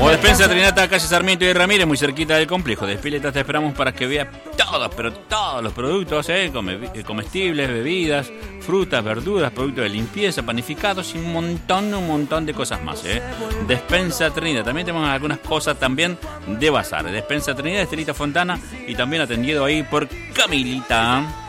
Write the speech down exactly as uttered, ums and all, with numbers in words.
O Despensa Trinidad, calle Sarmiento y Ramírez, muy cerquita del complejo de Piletas. Te esperamos para que veas todos, pero todos los productos, ¿eh? Comestibles, bebidas, frutas, verduras, productos de limpieza, panificados y un montón, un montón de cosas más, ¿eh? Despensa Trinidad. También tenemos algunas cosas también de bazar. Despensa Trinidad, Estelita Fontana y también atendido ahí por Camilita.